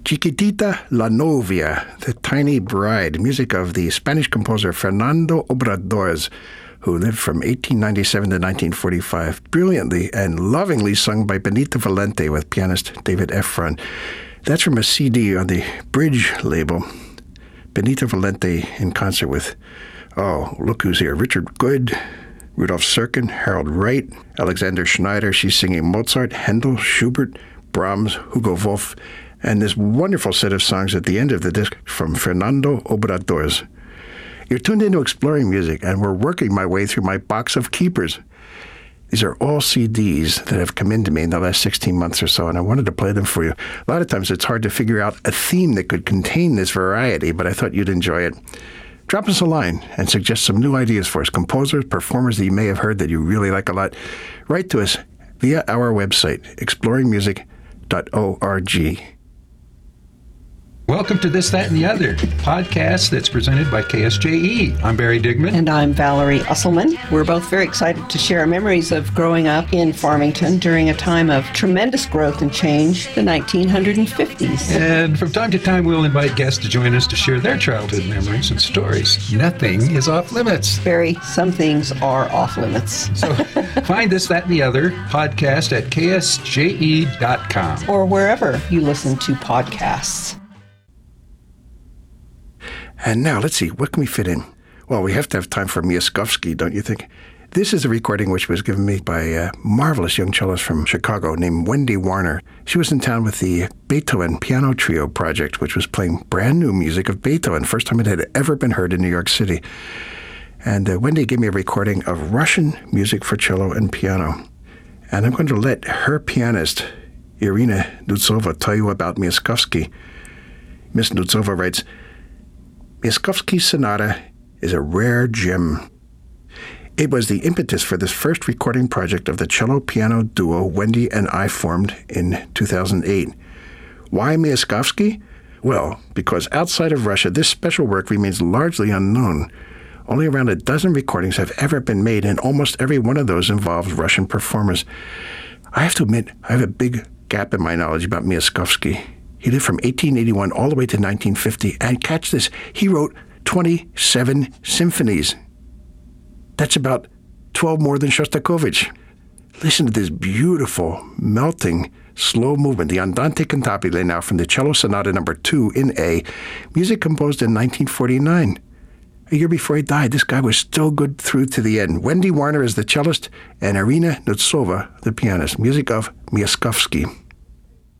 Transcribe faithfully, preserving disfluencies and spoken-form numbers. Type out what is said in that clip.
Chiquitita La Novia, The Tiny Bride, music of the Spanish composer Fernando Obradors, who lived from eighteen ninety-seven to nineteen forty-five, brilliantly and lovingly sung by Benito Valente with pianist David Efron. That's from a C D on the Bridge label. Benito Valente in concert with, oh, look who's here, Richard Good, Rudolf Serkin, Harold Wright, Alexander Schneider. She's singing Mozart, Handel, Schubert, Brahms, Hugo Wolf, and this wonderful set of songs at the end of the disc from Fernando Obradors. You're tuned into Exploring Music, and we're working my way through my box of keepers. These are all C Ds that have come into me in the last sixteen months or so, and I wanted to play them for you. A lot of times it's hard to figure out a theme that could contain this variety, but I thought you'd enjoy it. Drop us a line and suggest some new ideas for us, composers, performers that you may have heard that you really like a lot. Write to us via our website, exploring music dot org. Welcome to This, That, and the Other, podcast that's presented by K S J E. I'm Barry Digman. And I'm Valerie Usselman. We're both very excited to share our memories of growing up in Farmington during a time of tremendous growth and change, the nineteen fifties. And from time to time, we'll invite guests to join us to share their childhood memories and stories. Nothing is off limits. Barry, some things are off limits. So find This, That, and the Other podcast at K S J E dot com. Or wherever you listen to podcasts. And now, let's see, what can we fit in? Well, we have to have time for Miaskovsky, don't you think? This is a recording which was given me by a marvelous young cellist from Chicago named Wendy Warner. She was in town with the Beethoven Piano Trio project, which was playing brand new music of Beethoven, first time it had ever been heard in New York City. And uh, Wendy gave me a recording of Russian music for cello and piano. And I'm going to let her pianist, Irina Nutsova, tell you about Miaskovsky. Miss Nutsova writes, Miaskovsky's sonata is a rare gem. It was the impetus for this first recording project of the cello-piano duo Wendy and I formed in two thousand eight. Why Miaskovsky? Well, because outside of Russia, this special work remains largely unknown. Only around a dozen recordings have ever been made, and almost every one of those involves Russian performers. I have to admit, I have a big gap in my knowledge about Miaskovsky. He lived from eighteen eighty-one all the way to nineteen fifty, and catch this, he wrote twenty-seven symphonies. That's about twelve more than Shostakovich. Listen to this beautiful, melting, slow movement, the Andante cantabile now from the cello sonata number two in A, music composed in nineteen forty-nine. A year before he died, this guy was still good through to the end. Wendy Warner is the cellist, and Irina Nutsova, the pianist. Music of Miaskovsky.